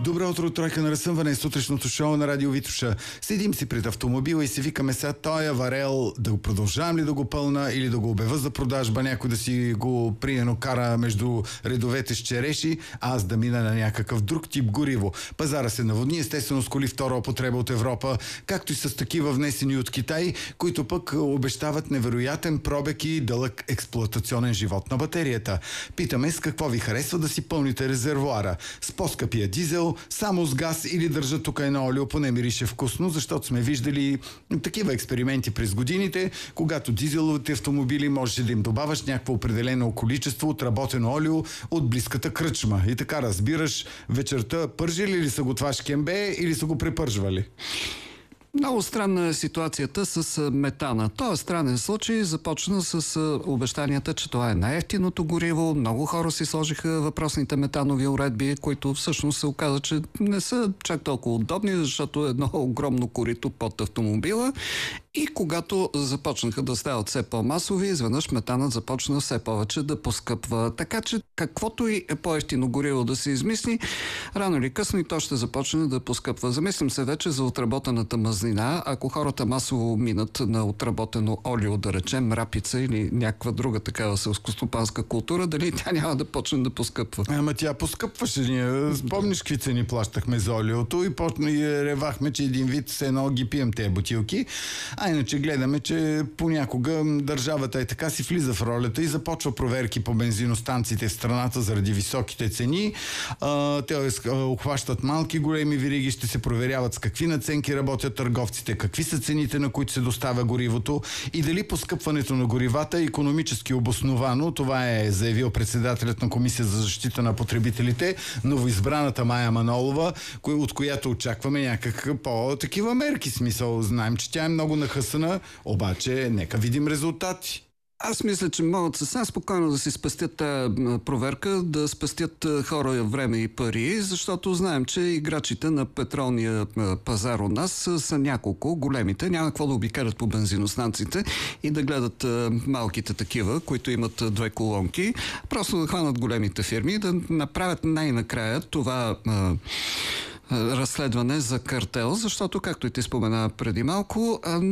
Добро утро, тройка на разсъмване, сутрешното шоу на Радио Витоша. Седим си пред автомобила и си викаме сега, тоя варел да го продължавам ли да го пълна или да го обява за продажба, някой да си го приено кара между редовете с череши, а аз да мина на някакъв друг тип гориво. Пазара се наводни, естествено с коли втора употреба от Европа, както и с такива внесени от Китай, които пък обещават невероятен пробег и дълъг експлоатационен живот на батерията. Питаме с какво ви харесва да си пълните резервоара. С по-скъпия дизел, само с газ или държа тук едно олио, поне мирише вкусно, защото сме виждали такива експерименти през годините, когато дизеловите автомобили можеше да им добавяш някакво определено количество отработено олио от близката кръчма. И така разбираш, вечерта пържили ли са го това шкембе или са го препържвали? Много странна е ситуацията с метана. Този е странен случай започна с обещанията, че това е най-евтиното гориво. Много хора си сложиха въпросните метанови уредби, които всъщност се оказа, че не са чак толкова удобни, защото е едно огромно корито под автомобила. И когато започнаха да стават все по-масови, изведнъж метанът започна все повече да поскъпва. Така че каквото и по-евтино гориво да се измисли, рано или късно и то ще започне да поскъпва. Замислям се вече за отработената мазнина. Ако хората масово минат на отработено олио, да речем рапица или някаква друга такава селскостопанска култура, дали тя няма да почне да поскъпва? Ама тя поскъпваше. Ние спомниш какви цени плащахме за олиото и ревахме, че един вид с едно ги пием тези бутилки. А иначе гледаме, че понякога държавата е така си влиза в ролята и започва проверки по бензиностанциите в страната заради високите цени. Те обхващат малки, големи вериги, ще се проверяват с какви наценки работят търговците, какви са цените, на които се доставя горивото и дали поскъпването на горивата е икономически обосновано. Това е заявил председателят на Комисия за защита на потребителите, новоизбраната Мая Манолова, от която очакваме някакъв по-такива мерки. Смисъл, знаем, че тя е много нахъсана, обаче нека видим резултати. Аз мисля, че могат съвсем спокойно да си спестят тази проверка, да спестят хора време и пари, защото знаем, че играчите на петролния пазар у нас са няколко, големите. Няма какво да обикалят по бензиностанциите и да гледат малките такива, които имат две колонки. Просто да хванат големите фирми, да направят най-накрая това разследване за картел, защото, както и ти спомена преди малко,